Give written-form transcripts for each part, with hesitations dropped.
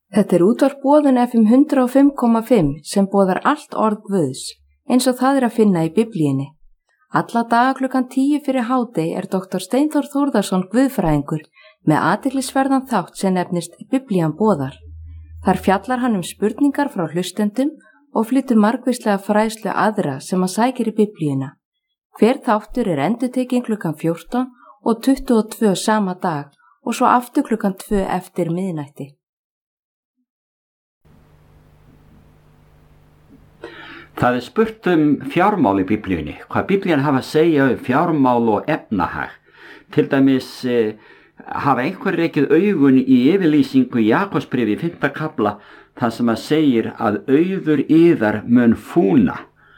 Þetta útvarp Boðun FM 105,5 sem boðar allt orð Guðs, eins og það að finna í Biblíunni. Alla daga klukkan 10 fyrir hádegi Dr. Steinþór Þórðarson guðfræðingur með athyglisverðan þátt sem nefnist Biblían boðar. Þar fjallar hann spurningar frá hlustendum og flytur margvíslega fræðslu aðra sem hann sækir í Biblíuna. Hver þáttur endurtekinn klukkan 14 og 22 sama dag og svo aftur klukkan 2 eftir miðnætti. Það spurt fjármál í Biblíunni, hvað Biblían hafa að segja fjármál og efnahag. Til dæmis hafa einhver rekið augun í yfirlýsingu í Jakobsbréfi 5. kafla þar sem að segir að auður yðar mun fúna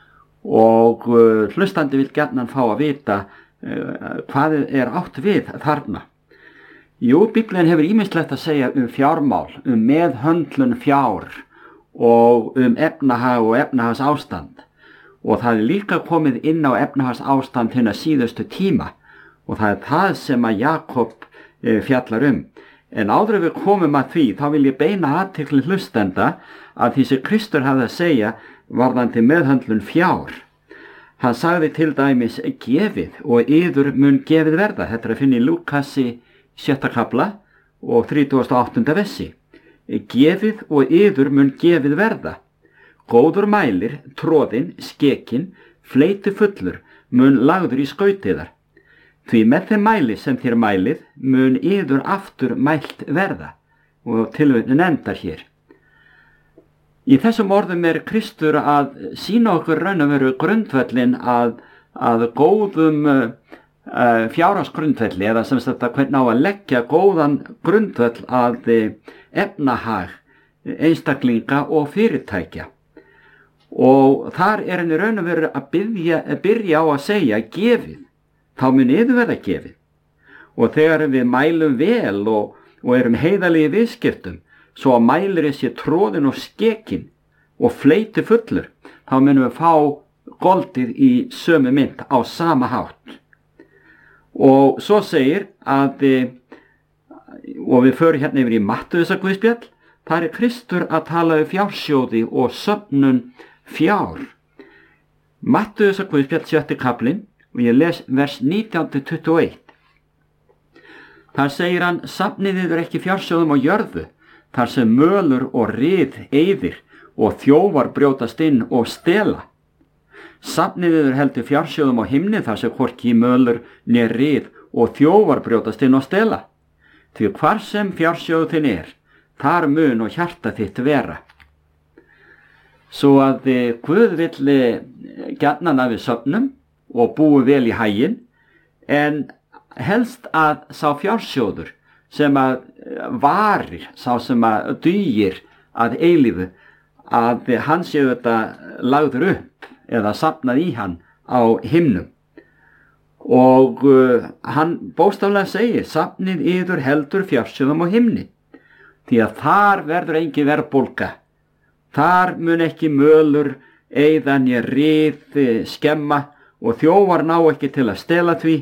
og hlustandi vill gjarnan fá að vita hvað átt við þarna. Jú, Biblían hefur ýmislegt að segja fjármál, meðhöndlun fjár og efnahag og efnahagsástand og það líka komið inn á efnahagsástand hinna síðustu tíma og það það sem að Jakob fjallar En áður við komum að því þá vil ég beina athygli hlustenda að því sem Kristur hafði að segja varðandi meðhöndlun fjár. Hann sagði til dæmis gefið og yður mun gefið verða. Þetta að finna í Lúkasi 6. kafla og 38. versi. Gefið og yður mun gefið verða. Góður mælir, tróðinn, skekinn, fleiti fullur, mun lagður í skautiðar. Því með þeim mæli sem þér mælið mun yður aftur mælt verða. Og tilvitnunin endar hér. Í þessum orðum Kristur að sýna okkur raun og veru grundvöllin að góðum fjárhagsgrundvelli eða sem sagt hvernig á að leggja góðan grundvöll að efnahag einstaklinga og fyrirtækja. Og þar henni raun og veru að byrja á að segja gefið, þá mun yður verða gefið. Og þegar við mælum vel og erum heiðalegi viðskiptum, svo að mælirinn sé tróðinn og skekinn og fleiti fullur, þá munum við fá goldið í sömu mynt á sama hátt. Og svo segir að, og við förum hérna yfir í Mattheusarguðspjall, þar Kristur að tala fjársjóði og söfnun fjár. Mattheusarguðspjall 7. kaflinn, og ég les vers 19-21. Þar segir hann, safnið yður ekki fjársjóðum á jörðu, þar sem mölur og ryð eyðir og þjófar brjótast inn og stela. Safnið yður heldur fjársjóðum á himni þar sem hvorki mölur né ryð og þjófar brjótast inn og stela. Því hvar sem fjársjóðu þinn þar mun og hjarta þitt vera. Svo að Guð vill gjarnan að við söfnum og búi vel í haginn, en helst að sá fjársjóður sem að varir, sá sem að dugir að eilífu, að hann sé þetta lagður upp eða safnað í hann á himnum. Og hann bókstaflega segir, safnið yður heldur fjársjóðum á himni, því að þar verður engin verðbólga. Þar mun ekki mölur, eyða né ryð skemma og þjófar ná ekki til að stela því.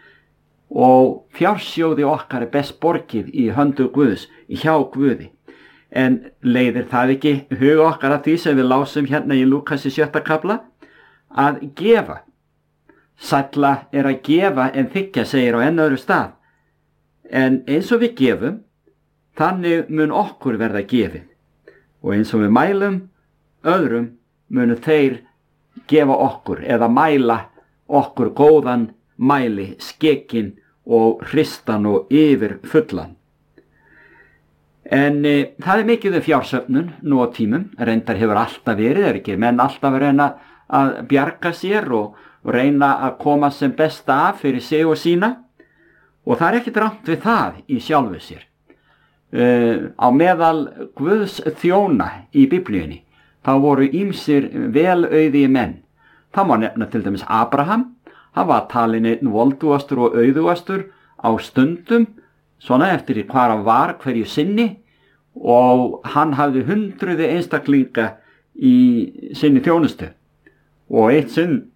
Og fjársjóði okkar best borgið í höndu Guðs, hjá Guði. En leiðir það ekki huga okkar að því sem við lásum hérna í Lúkasi 7. kafla, að gefa. Sælla að gefa en þiggja, segir á enn öðru stað. En eins og við gefum, þannig mun okkur verða gefið. Og eins og við mælum öðrum, munu þeir gefa okkur eða mæla okkur góðan mæli, skekinn og hristan og yfir fullan. En það mikið fjársöfnun nú á tímum, reyndar hefur alltaf verið, ekki menn alltaf að reyna að bjarga sér og reyna að koma sem best af fyrir sig og sína, og það ekkert rangt við það í sjálfu sér. Á meðal Guðs þjóna í Biblíunni, þá voru ýmsir velauðugir menn. Það má nefna til dæmis Abraham. Hann var talinn einn voldugastur og auðugastur á stundum, svona eftir hvar hann var hverju sinni, og hann hafði hundruði einstaklinga í sinni þjónustu. Og eitt sinn